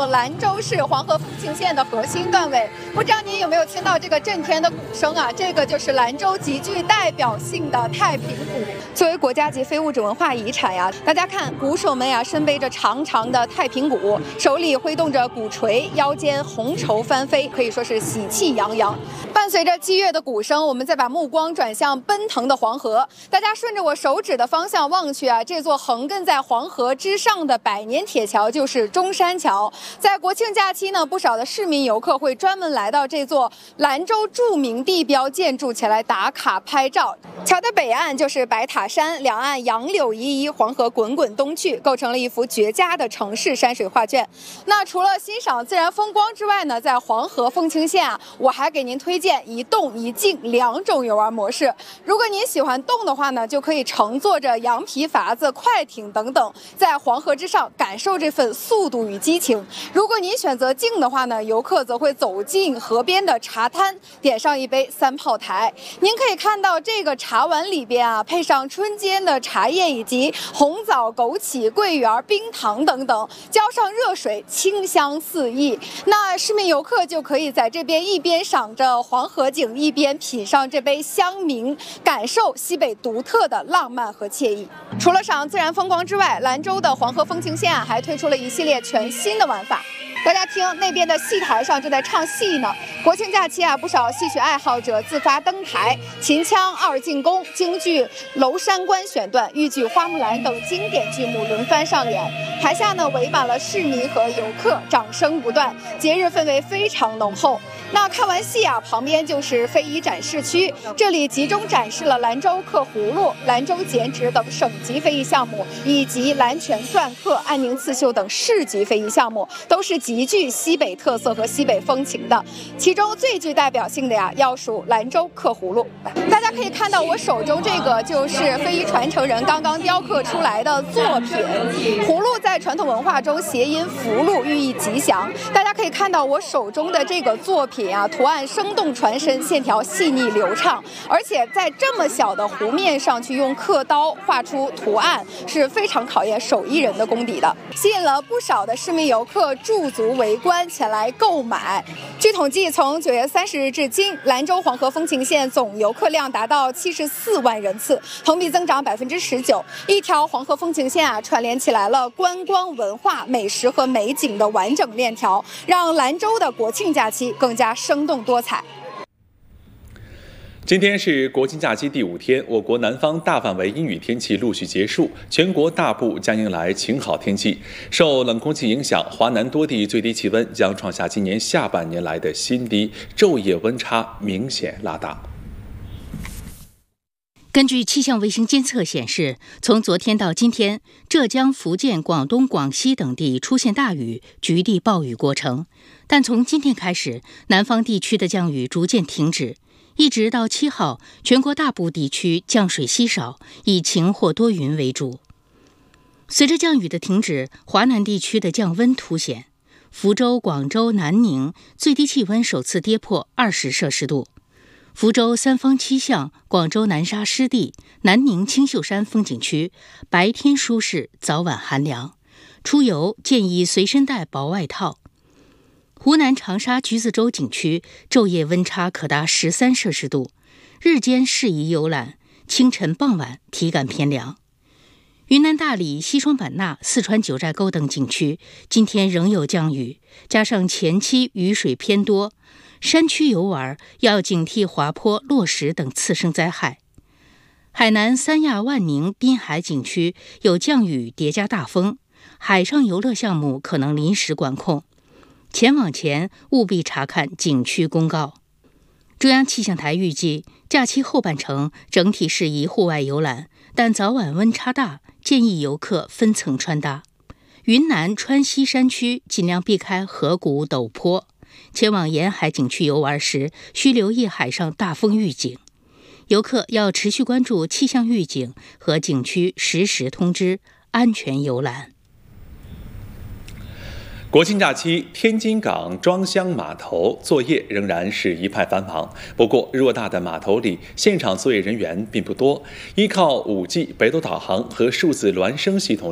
到兰州市黄河风情线的核心段位。不知道您有没有听到这个震天的鼓声啊？这个就是兰州极具代表性的太平鼓。作为国家级非物质文化遗产呀，大家看鼓手们呀，身背着长长的太平鼓，手里挥动着鼓槌，腰间红绸翻飞，可以说是喜气洋洋。伴随着激越的鼓声，我们再把目光转向奔腾的黄河。大家顺着我手指的方向望去啊，这座横亘在黄河之上的百年铁桥就是中山桥。在国庆假期呢，不少的市民游客会专门来到这座兰州著名地标建筑前来打卡拍照。桥的北岸就是白塔山，两岸杨柳依依，黄河滚滚东去，构成了一幅绝佳的城市山水画卷。那除了欣赏自然风光之外呢，在黄河风情线啊，我还给您推荐一动一静两种游玩模式。如果您喜欢动的话呢，就可以乘坐着羊皮筏子、快艇等等，在黄河之上感受这份速度与激情。如果您选择静的话呢，游客则会走进河边的茶摊，点上一杯三炮台。您可以看到这个茶碗里边啊，配上春间的茶叶以及红枣、枸杞、桂圆、冰糖等等，浇上热水，清香四溢。那市民游客就可以在这边一边赏着黄河景，一边品上这杯香茗，感受西北独特的浪漫和惬意。除了赏自然风光之外，兰州的黄河风情线还推出了一系列全新的玩法。大家听，那边的戏台上正在唱戏呢。国庆假期啊，不少戏曲爱好者自发登台，秦腔、二进宫、京剧《娄山关》选段、豫剧《花木兰》等经典剧目轮番上演。台下呢围满了市民和游客，掌声不断，节日氛围非常浓厚。那看完戏啊，旁边就是非遗展示区，这里集中展示了兰州刻葫芦、兰州剪纸等省级非遗项目，以及兰泉篆刻、安宁刺绣等市级非遗项目，都是极具西北特色和西北风情的。其中最具代表性的呀，要数兰州刻葫芦。大家可以看到我手中这个就是非遗传承人刚刚雕刻出来的作品。葫芦在传统文化中谐音福禄，寓意吉祥。大家可以看到我手中的这个作品啊，图案生动传神，线条细腻流畅，而且在这么小的湖面上去用刻刀画出图案，是非常考验手艺人的功底的，吸引了不少的市民游客驻足围观前来购买。据统计，从9月30日至今，兰州黄河风情线总游客量达到74万人次，同比增长19%。一条黄河风情线啊，串联起来了观光、文化、美食和美景的完整链条，让兰州的国庆假期更加生动多彩。 今天是国庆假期第5天，我国南方大范围阴雨天气陆续结束，全国大部将迎来晴好天气。受冷空气影响，华南多地最低气温将创下今年下半年来的新低，昼夜温差明显拉大。 根据气象卫星监测显示，从昨天到今天，浙江、福建、广东、广西等地出现大雨，局地暴雨过程。但从今天开始，南方地区的降雨逐渐停止，一直到7号，全国大部地区降水稀少，以晴或多云为主。随着降雨的停止，华南地区的降温凸显。福州、广州、南宁最低气温首次跌破20摄氏度。福州三坊七巷、广州南沙湿地、南宁青秀山风景区白天舒适，早晚寒凉，出游建议随身带薄外套。湖南长沙橘子洲景区昼夜温差可达13摄氏度，日间适宜游览，清晨傍晚体感偏凉。云南大理、西双版纳、四川九寨沟等景区今天仍有降雨，加上前期雨水偏多，山区游玩要警惕滑坡、落石等次生灾害。海南三亚万宁滨海景区有降雨叠加大风，海上游乐项目可能临时管控，前往前务必查看景区公告。中央气象台预计，假期后半程整体适宜户外游览，但早晚温差大，建议游客分层穿搭。云南川西山区尽量避开河谷陡坡，前往沿海景区游玩时，需留意海上大风预警。游客要持续关注气象预警和景区实时通知，安全游览。 国庆假期，天津港装箱码头作业仍然是一派繁忙。不过，偌大的码头里，现场作业人员并不多，依靠5G 北斗导航和数字孪生系统